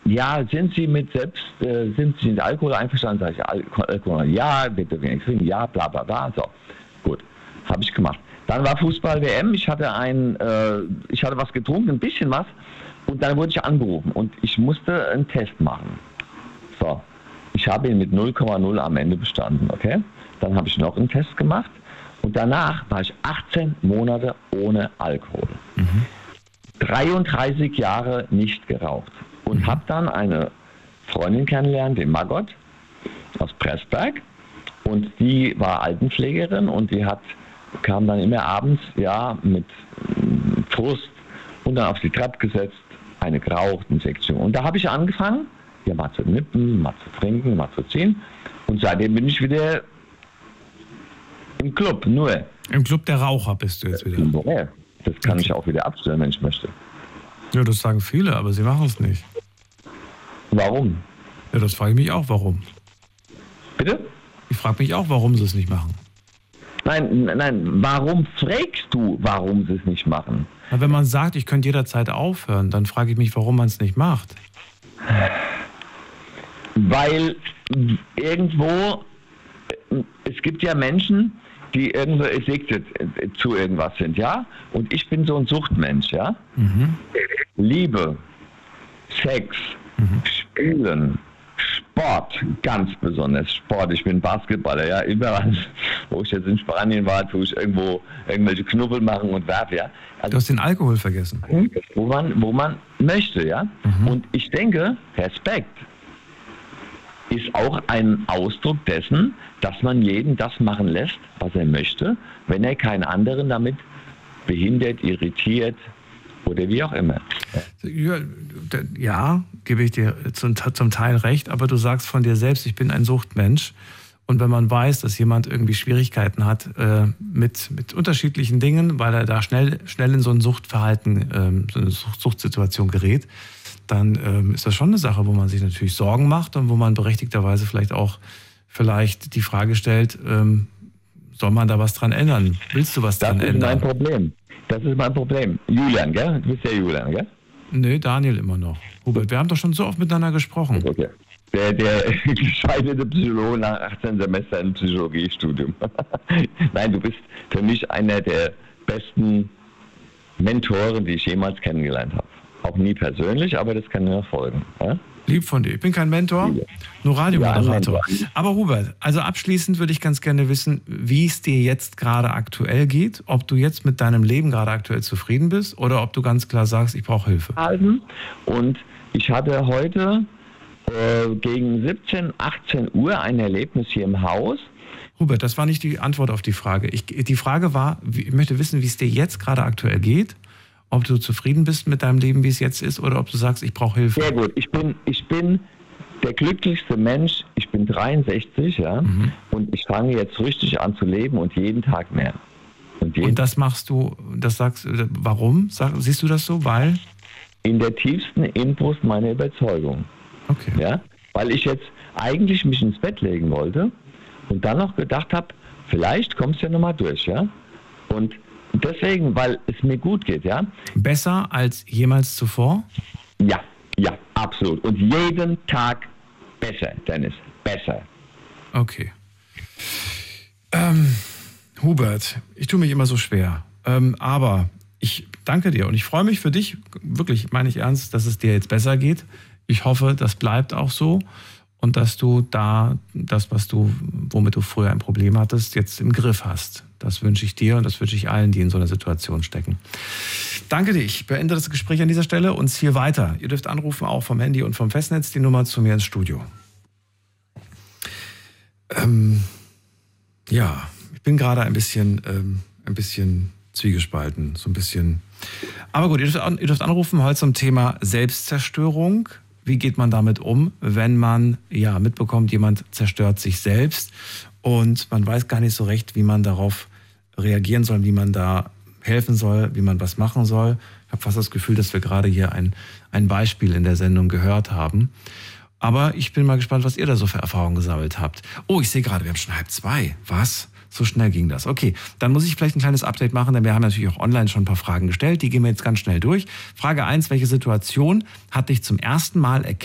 ja, sind Sie mit Alkohol einverstanden? Sag ich, Alkohol, ja, bitte wenig trinken, ja, bla bla bla. So, gut, habe ich gemacht. Dann war Fußball-WM, ich hatte was getrunken, ein bisschen was, und dann wurde ich angerufen und ich musste einen Test machen. So, ich habe ihn mit 0,0 am Ende bestanden, okay? Dann habe ich noch einen Test gemacht und danach war ich 18 Monate ohne Alkohol. 33 Jahre nicht geraucht und habe dann eine Freundin kennengelernt, den Margot aus Pressberg, und die war Altenpflegerin und die kam dann immer abends, ja, mit Frust und dann auf die Treppe gesetzt, eine geraucht, eine Sektion. Und da habe ich angefangen, ja, mal zu nippen, mal zu trinken, mal zu ziehen, und seitdem bin ich wieder im Club, nur. Im Club der Raucher bist du jetzt wieder. Ja, das kann ich auch wieder abstellen, wenn ich möchte. Ja, das sagen viele, aber sie machen es nicht. Warum? Ja, das frage ich mich auch, warum. Bitte? Ich frage mich auch, warum sie es nicht machen. Nein, warum fragst du, warum sie es nicht machen? Na, wenn man sagt, ich könnte jederzeit aufhören, dann frage ich mich, warum man es nicht macht. Weil irgendwo, es gibt ja Menschen, die irgendwo addicted zu irgendwas sind, ja? Und ich bin so ein Suchtmensch, ja? Liebe, Sex, Spielen, Sport, ganz besonders Sport. Ich bin Basketballer, ja? Überall, wo ich jetzt in Spanien war, tue ich irgendwelche Knubbel machen und werfe, ja? Also, du hast den Alkohol vergessen. Wo man möchte, ja? Und ich denke, Respekt ist auch ein Ausdruck dessen, dass man jeden das machen lässt, was er möchte, wenn er keinen anderen damit behindert, irritiert oder wie auch immer. Ja, gebe ich dir zum Teil recht, aber du sagst von dir selbst, ich bin ein Suchtmensch. Und wenn man weiß, dass jemand irgendwie Schwierigkeiten hat mit unterschiedlichen Dingen, weil er da schnell in so ein Suchtverhalten, so eine Suchtsituation gerät, dann ist das schon eine Sache, wo man sich natürlich Sorgen macht und wo man berechtigterweise vielleicht die Frage stellt, soll man da was dran ändern? Willst du was dran ändern? Das ist mein Problem. Julian, gell? Du bist ja Julian, gell? Nee, Daniel immer noch. Hubert, wir haben doch schon so oft miteinander gesprochen. Okay. Der gescheiterte Psychologe nach 18 Semestern im Psychologiestudium. Nein, du bist für mich einer der besten Mentoren, die ich jemals kennengelernt habe. Auch nie persönlich, aber das kann mir folgen. Ja? Lieb von dir. Ich bin kein Mentor, nur Radiomoderator. Aber Hubert, also abschließend würde ich ganz gerne wissen, wie es dir jetzt gerade aktuell geht, ob du jetzt mit deinem Leben gerade aktuell zufrieden bist oder ob du ganz klar sagst, ich brauche Hilfe. Und ich hatte heute gegen 17, 18 Uhr ein Erlebnis hier im Haus. Hubert, das war nicht die Antwort auf die Frage. Die Frage war, ich möchte wissen, wie es dir jetzt gerade aktuell geht, ob du zufrieden bist mit deinem Leben, wie es jetzt ist, oder ob du sagst, ich brauche Hilfe. Sehr gut. Ich bin der glücklichste Mensch. Ich bin 63, ja, und ich fange jetzt richtig an zu leben und jeden Tag mehr. Und das machst du, warum? Siehst du das so? Weil? In der tiefsten Inbrust meiner Überzeugung. Okay. Ja, weil ich jetzt eigentlich mich ins Bett legen wollte und dann noch gedacht habe, vielleicht kommst du ja nochmal durch, ja. Und deswegen, weil es mir gut geht, ja. Besser als jemals zuvor? Ja, absolut. Und jeden Tag besser, Dennis, besser. Okay. Hubert, ich tue mich immer so schwer, aber ich danke dir und ich freue mich für dich, wirklich, meine ich ernst, dass es dir jetzt besser geht. Ich hoffe, das bleibt auch so und dass du da das, womit du früher ein Problem hattest, jetzt im Griff hast. Das wünsche ich dir und das wünsche ich allen, die in so einer Situation stecken. Danke dir. Ich beende das Gespräch an dieser Stelle und ziehe weiter. Ihr dürft anrufen, auch vom Handy und vom Festnetz, die Nummer zu mir ins Studio. Ja, ich bin gerade ein bisschen zwiegespalten, so ein bisschen. Aber gut, ihr dürft anrufen heute zum Thema Selbstzerstörung. Wie geht man damit um, wenn man mitbekommt, jemand zerstört sich selbst und man weiß gar nicht so recht, wie man darauf reagieren soll, wie man da helfen soll, wie man was machen soll. Ich habe fast das Gefühl, dass wir gerade hier ein Beispiel in der Sendung gehört haben. Aber ich bin mal gespannt, was ihr da so für Erfahrungen gesammelt habt. Oh, ich sehe gerade, wir haben schon 1:30. Was? So schnell ging das. Okay, dann muss ich vielleicht ein kleines Update machen, denn wir haben natürlich auch online schon ein paar Fragen gestellt. Die gehen wir jetzt ganz schnell durch. Frage 1, welche Situation hat dich zum ersten Mal